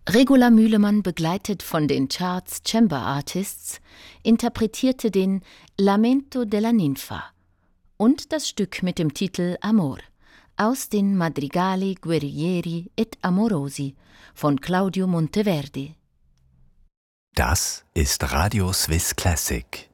Regula Mühlemann, begleitet von den Charts Chamber Artists, interpretierte den Lamento della Ninfa und das Stück mit dem Titel Amor aus den Madrigali guerrieri et amorosi von Claudio Monteverdi. Das ist Radio Swiss Classic.